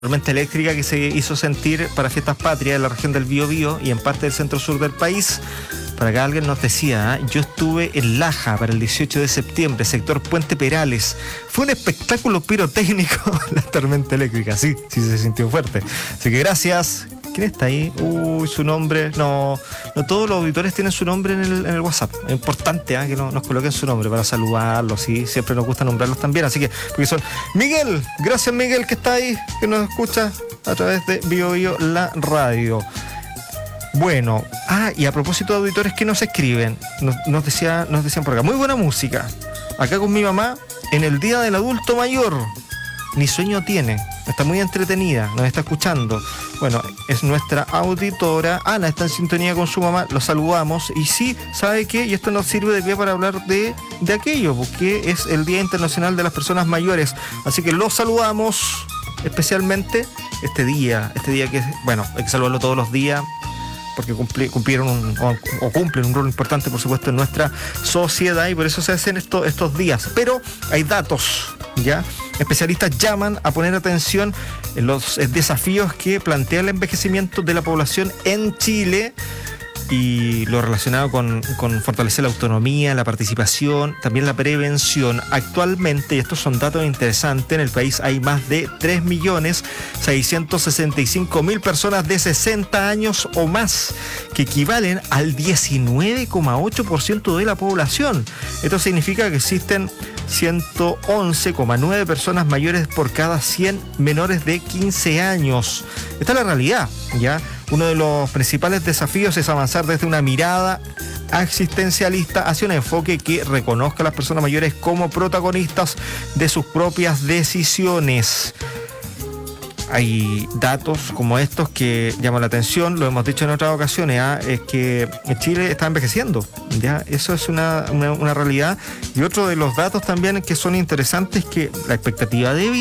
Tormenta eléctrica que se hizo sentir para fiestas patrias en la región del Biobío y en parte del centro sur del país. Para acá alguien nos decía, yo estuve en Laja para el 18 de septiembre, sector Puente Perales. Fue un espectáculo pirotécnico la tormenta eléctrica, sí se sintió fuerte. Así que gracias. ¿Quién está ahí? Uy, su nombre. No todos los auditores tienen su nombre en el WhatsApp. Es importante que nos coloquen su nombre para saludarlos. Sí, siempre nos gusta nombrarlos también. Así que, porque son Miguel, gracias Miguel que está ahí, que nos escucha a través de Biobío la radio. Bueno, y a propósito de auditores que nos escriben, nos decían por acá, muy buena música. Acá con mi mamá, en el Día del Adulto Mayor. Ni sueño tiene, está muy entretenida, nos está escuchando. Bueno, es nuestra auditora, Ana está en sintonía con su mamá, lo saludamos. Y sí, ¿sabe qué? Y esto nos sirve de pie para hablar de aquello, porque es el Día Internacional de las Personas Mayores. Así que los saludamos especialmente este día que, bueno, hay que saludarlo todos los días, porque cumplen un rol importante, por supuesto, en nuestra sociedad, y por eso se hacen estos días. Pero hay datos, ¿ya? Especialistas llaman a poner atención en los desafíos que plantea el envejecimiento de la población en Chile y lo relacionado con fortalecer la autonomía, la participación, también la prevención. Actualmente, y estos son datos interesantes, en el país hay más de 3.665.000 personas de 60 años o más, que equivalen al 19,8% de la población. Esto significa que existen 111,9 personas mayores por cada 100 menores de 15 años. Esta es la realidad, ¿ya? Uno de los principales desafíos es avanzar desde una mirada existencialista hacia un enfoque que reconozca a las personas mayores como protagonistas de sus propias decisiones. Hay datos como estos que llaman la atención, lo hemos dicho en otras ocasiones, es que Chile está envejeciendo, ¿ya? Eso es una realidad. Y otro de los datos también que son interesantes es que la expectativa de vida